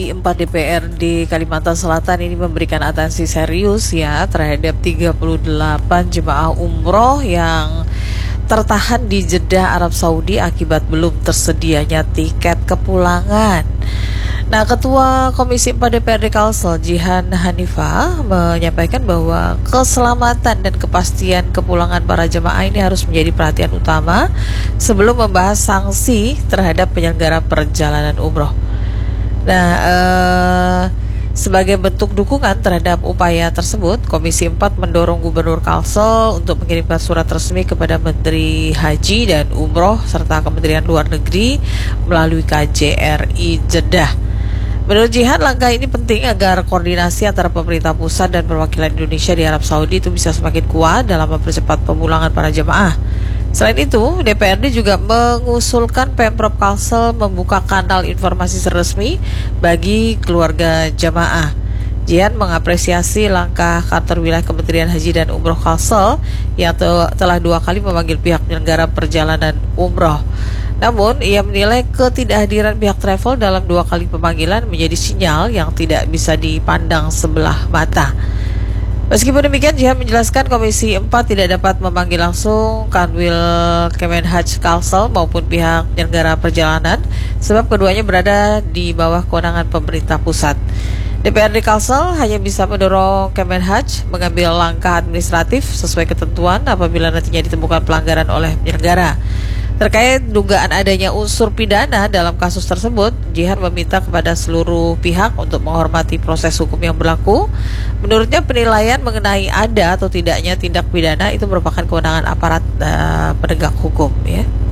Komisi 4 DPRD Kalimantan Selatan ini memberikan atensi serius ya terhadap 38 jemaah umroh yang tertahan di Jeddah, Arab Saudi akibat belum tersedianya tiket kepulangan. Nah, Ketua Komisi 4 DPRD Kalsel, Jihan Hanifah, menyampaikan bahwa keselamatan dan kepastian kepulangan para jemaah ini harus menjadi perhatian utama sebelum membahas sanksi terhadap penyelenggara perjalanan umroh. Nah, sebagai bentuk dukungan terhadap upaya tersebut, Komisi 4 mendorong Gubernur Kalsel untuk mengirimkan surat resmi kepada Menteri Haji dan Umroh serta Kementerian Luar Negeri melalui KJRI Jeddah. Menurut Jihan, langkah ini penting agar koordinasi antara pemerintah pusat dan perwakilan Indonesia di Arab Saudi itu bisa semakin kuat dalam mempercepat pemulangan para jemaah. Selain itu, DPRD juga mengusulkan Pemprov Kalsel membuka kanal informasi resmi bagi keluarga jemaah. Jihan mengapresiasi langkah kantor wilayah Kementerian Haji dan Umroh Kalsel yang telah 2 kali memanggil pihak penyelenggara perjalanan umroh. Namun, ia menilai ketidakhadiran pihak travel dalam 2 kali pemanggilan menjadi sinyal yang tidak bisa dipandang sebelah mata. Meskipun demikian, Jihan menjelaskan Komisi 4 tidak dapat memanggil langsung Kanwil Kemenhaj Kalsel maupun pihak penyelenggara perjalanan sebab keduanya berada di bawah kewenangan pemerintah pusat. DPRD Kalsel hanya bisa mendorong Kemenhaj mengambil langkah administratif sesuai ketentuan apabila nantinya ditemukan pelanggaran oleh penyelenggara. Terkait dugaan adanya unsur pidana dalam kasus tersebut, Jihan meminta kepada seluruh pihak untuk menghormati proses hukum yang berlaku. Menurutnya, penilaian mengenai ada atau tidaknya tindak pidana itu merupakan kewenangan aparat penegak hukum ya.